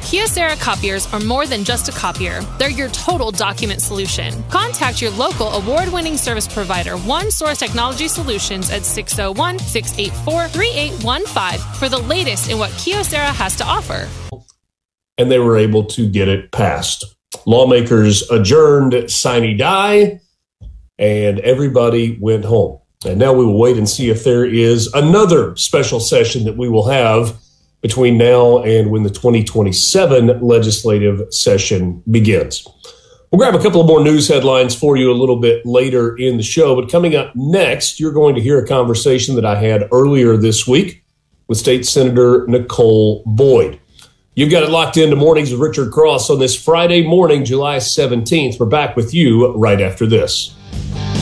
Kyocera copiers are more than just a copier. They're your total document solution. Contact your local award-winning service provider, One Source Technology Solutions, at 601-684-3815 for the latest in what Kyocera has to offer. And they were able to get it passed. Lawmakers adjourned sine die, and everybody went home. And now we will wait and see if there is another special session that we will have between now and when the 2027 legislative session begins. We'll grab a couple of more news headlines for you a little bit later in the show. But coming up next, you're going to hear a conversation that I had earlier this week with State Senator Nicole Boyd. You've got it locked into Mornings with Richard Cross on this Friday morning, July 17th. We're back with you right after this.